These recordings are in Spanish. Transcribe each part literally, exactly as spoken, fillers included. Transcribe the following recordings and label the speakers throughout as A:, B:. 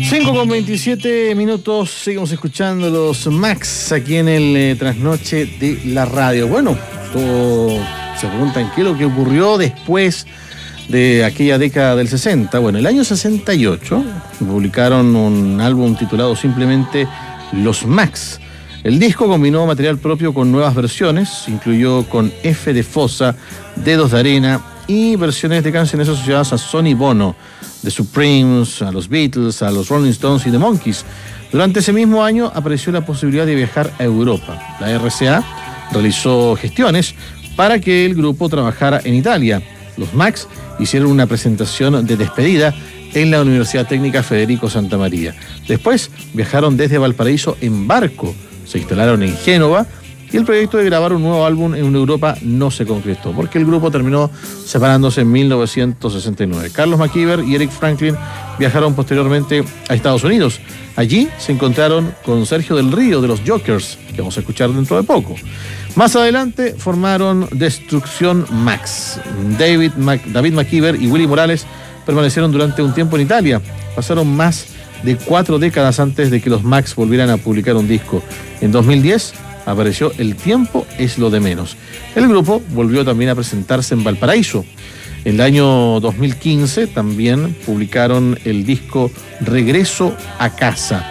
A: cinco con veintisiete minutos, seguimos escuchando los Max aquí en el eh, trasnoche de la radio. Bueno, todo se preguntan qué es lo que ocurrió después de aquella década del sesenta. Bueno, el año sesenta y ocho publicaron un álbum titulado simplemente Los Max. El disco combinó material propio con nuevas versiones, incluyó con F de Fosa, Dedos de Arena y versiones de canciones asociadas a Sonny Bono, The Supremes, a los Beatles, a los Rolling Stones y The Monkees. Durante ese mismo año apareció la posibilidad de viajar a Europa. La R C A realizó gestiones para que el grupo trabajara en Italia. Los Max hicieron una presentación de despedida en la Universidad Técnica Federico Santa María. Después viajaron desde Valparaíso en barco, se instalaron en Génova y el proyecto de grabar un nuevo álbum en Europa no se concretó, porque el grupo terminó separándose en mil novecientos sesenta y nueve. Carlos McKeever y Eric Franklin viajaron posteriormente a Estados Unidos. Allí se encontraron con Sergio del Río de los Jokers, que vamos a escuchar dentro de poco. Más adelante formaron Destrucción Max. David, Mac, David McKeever y Willy Morales permanecieron durante un tiempo en Italia. Pasaron más de cuatro décadas antes de que los Max volvieran a publicar un disco. En dos mil diez apareció El tiempo es lo de menos. El grupo volvió también a presentarse en Valparaíso. En el año dos mil quince también publicaron el disco Regreso a Casa.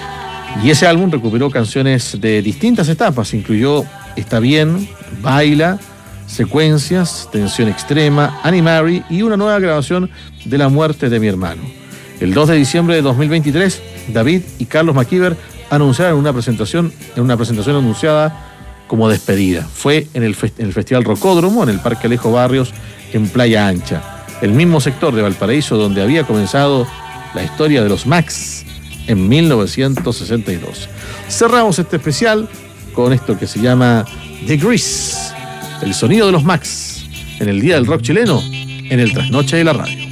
A: Y ese álbum recuperó canciones de distintas etapas. Incluyó Está Bien, Baila, Secuencias, Tensión Extrema, Animary y una nueva grabación de La Muerte de mi hermano. El dos de diciembre de dos mil veintitrés, David y Carlos McKeever anunciaron una presentación, en una presentación anunciada como despedida. Fue en el, fest- en el Festival Rocódromo, en el Parque Alejo Barrios, en Playa Ancha, el mismo sector de Valparaíso donde había comenzado la historia de los Max en mil novecientos sesenta y dos. Cerramos este especial con esto que se llama The Grease, el sonido de los Max, en el Día del Rock chileno, en el Trasnoche de la Radio.